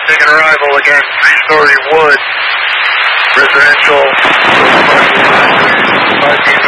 Taking arrival again, 3-story wood, residential, 5 meters